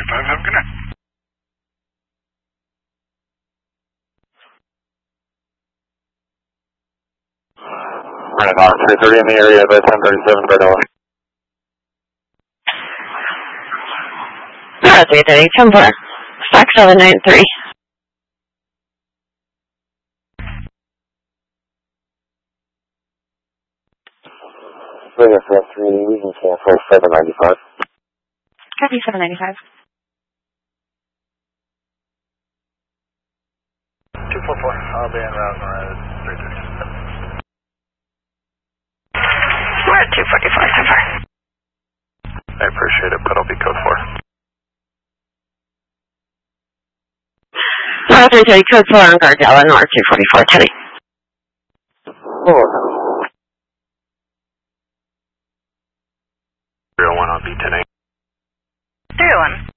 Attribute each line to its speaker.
Speaker 1: 5, have a good night.
Speaker 2: Running on 330 in the area by 1037 by dollar.
Speaker 3: 330, 10-4. Fox 793.
Speaker 2: Radio 3, we can cancel 795.
Speaker 3: Copy 795.
Speaker 4: 244, I'll be en route on 337.
Speaker 3: We're at 244, 10-4.
Speaker 4: I appreciate it, but I'll be code 4.
Speaker 3: 330, code 4 on Gardella, North 244, Teddy.
Speaker 4: 301 on B10A.
Speaker 3: 301.